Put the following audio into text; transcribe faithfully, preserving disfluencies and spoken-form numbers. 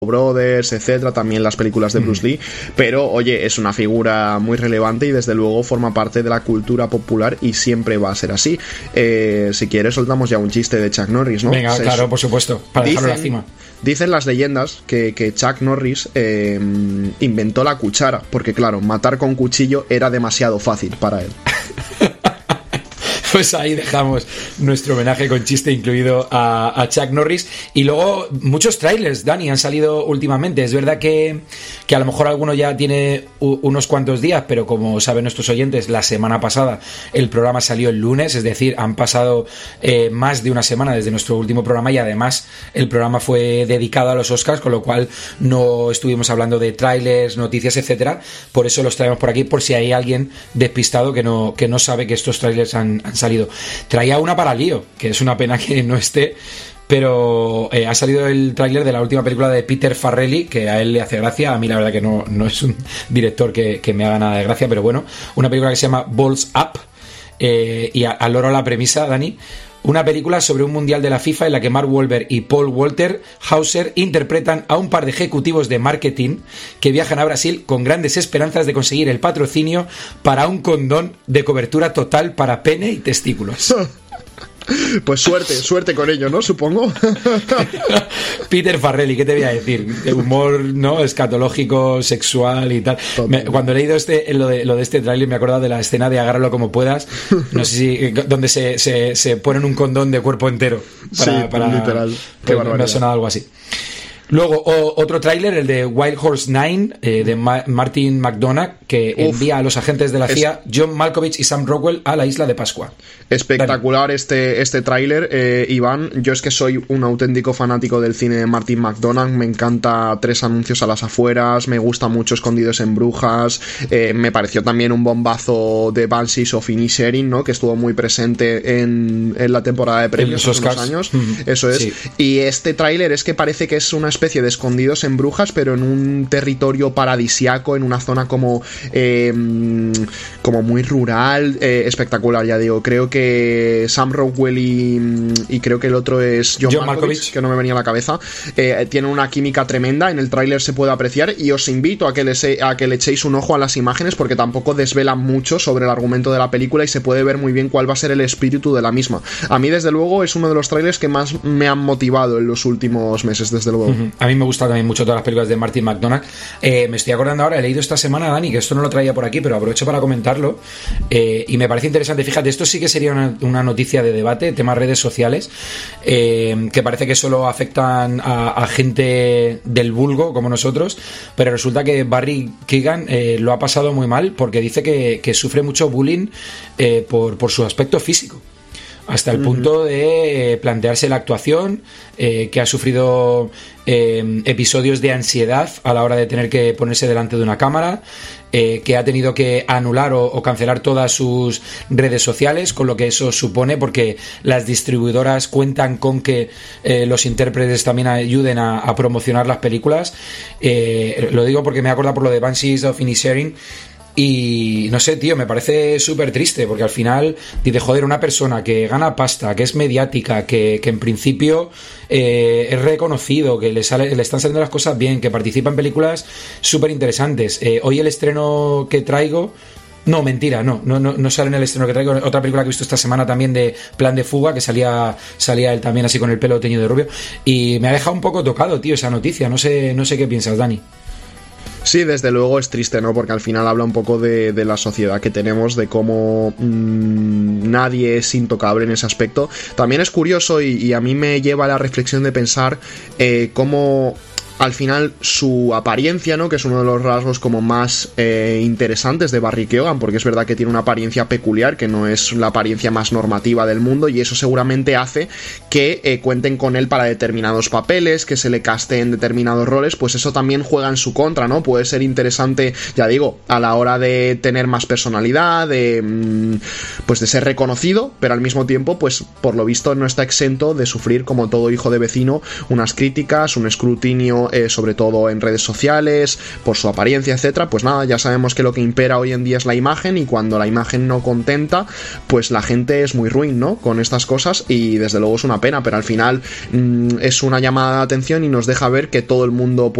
Brothers, etcétera, también las películas de Bruce Lee, pero oye, es una figura muy relevante y desde luego forma parte de la cultura popular y siempre va a ser así. Eh, si quieres soltamos ya un chiste de Chuck Norris, ¿no? Venga, Se, claro, por supuesto, para dicen, dejarlo encima. Dicen las leyendas que, que Chuck Norris eh, inventó la cuchara, porque claro, matar con cuchillo era demasiado fácil para él. Pues ahí dejamos nuestro homenaje con chiste incluido a, a Chuck Norris. Y luego muchos trailers, Dani, han salido últimamente. Es verdad que, que a lo mejor alguno ya tiene u, unos cuantos días, pero como saben nuestros oyentes, la semana pasada el programa salió el lunes, es decir, han pasado eh, más de una semana desde nuestro último programa y además el programa fue dedicado a los Oscars, con lo cual no estuvimos hablando de trailers, noticias, etcétera. Por eso los traemos por aquí, por si hay alguien despistado que no, que no sabe que estos trailers han, han salido. Traía una para lío, que es una pena que no esté, pero eh, ha salido el tráiler de la última película de Peter Farrelly, que a él le hace gracia. A mí la verdad que no, no es un director que, que me haga nada de gracia, pero bueno, una película que se llama Balls Up, eh, y al loro la premisa, Dani. Una película sobre un mundial de la FIFA en la que Mark Wahlberg y Paul Walter Hauser interpretan a un par de ejecutivos de marketing que viajan a Brasil con grandes esperanzas de conseguir el patrocinio para un condón de cobertura total para pene y testículos. Pues suerte, suerte con ello, ¿no? Supongo. Peter Farrelly, ¿qué te voy a decir? De humor, ¿no? Escatológico, sexual y tal. Me, cuando he leído este, lo de, lo de este tráiler me he acordado de la escena de Agárralo como puedas. No sé si, donde se, se, se ponen un condón de cuerpo entero. Para, sí, para, literal. Qué barbaridad. Me ha sonado algo así. Luego, o, otro tráiler, el de Wild Horse nueve, eh, de Ma- Martin McDonagh, que Uf, envía a los agentes de la C I A, es... John Malkovich y Sam Rockwell, a la isla de Pascua. Espectacular Dale. este, este tráiler, eh, Iván. Yo es que soy un auténtico fanático del cine de Martin McDonagh. Me encanta Tres anuncios a las afueras, me gusta mucho Escondidos en Brujas, eh, me pareció también un bombazo de Banshees of Inisherin, ¿no? Que estuvo muy presente en, en la temporada de premios hace unos años. Mm-hmm. Eso es. Sí. Y este tráiler es que parece que es una especie de Escondidos en Brujas, pero en un territorio paradisiaco, en una zona como eh, como muy rural, eh, espectacular, ya digo. Creo que Sam Rockwell y, y creo que el otro es John, John Malkovich, Malkovich, que no me venía a la cabeza, eh, tienen una química tremenda, en el tráiler se puede apreciar y os invito a que, les, a que le echéis un ojo a las imágenes porque tampoco desvelan mucho sobre el argumento de la película y se puede ver muy bien cuál va a ser el espíritu de la misma. A mí desde luego es uno de los trailers que más me han motivado en los últimos meses, desde luego. Uh-huh. A mí me gustan también mucho todas las películas de Martin McDonagh. Eh, me estoy acordando ahora, he leído esta semana, Dani, que esto no lo traía por aquí, pero aprovecho para comentarlo. Eh, y me parece interesante. Fíjate, esto sí que sería una, una noticia de debate, tema redes sociales, eh, que parece que solo afectan a, a gente del vulgo, como nosotros, pero resulta que Barry Keoghan eh, lo ha pasado muy mal porque dice que, que sufre mucho bullying eh, por, por su aspecto físico. Hasta el uh-huh. punto de plantearse la actuación, eh, que ha sufrido eh, episodios de ansiedad a la hora de tener que ponerse delante de una cámara, eh, que ha tenido que anular o, o cancelar todas sus redes sociales, con lo que eso supone, porque las distribuidoras cuentan con que eh, los intérpretes también ayuden a, a promocionar las películas. Eh, lo digo porque me he acordado por lo de Banshees of Inisherin. Y no sé, tío, me parece súper triste porque al final dice, joder, una persona que gana pasta, que es mediática, que, que en principio eh, es reconocido, que le, sale, le están saliendo las cosas bien, que participa en películas súper interesantes. Eh, hoy el estreno que traigo... No, mentira, no, no, no, no sale en el estreno que traigo. Otra película que he visto esta semana también de Plan de Fuga, que salía salía él también así con el pelo teñido de rubio. Y me ha dejado un poco tocado, tío, esa noticia. No sé, no sé qué piensas, Dani. Sí, desde luego es triste, ¿no? Porque al final habla un poco de, de la sociedad que tenemos, de cómo mmm, nadie es intocable en ese aspecto. También es curioso y, y a mí me lleva a la reflexión de pensar eh, cómo... al final su apariencia, ¿no? Que es uno de los rasgos como más eh, interesantes de Barry Keoghan, porque es verdad que tiene una apariencia peculiar, que no es la apariencia más normativa del mundo, y eso seguramente hace que eh, cuenten con él para determinados papeles, que se le casteen determinados roles, pues eso también juega en su contra, ¿no? Puede ser interesante, ya digo, a la hora de tener más personalidad, de mmm, pues de ser reconocido, pero al mismo tiempo, pues por lo visto no está exento de sufrir, como todo hijo de vecino, unas críticas, un escrutinio Eh, sobre todo en redes sociales, por su apariencia, etcétera. Pues nada, ya sabemos que lo que impera hoy en día es la imagen, y cuando la imagen no contenta, pues la gente es muy ruin, ¿no? Con estas cosas, y desde luego es una pena, pero al final mmm, es una llamada de atención y nos deja ver que todo el mundo puede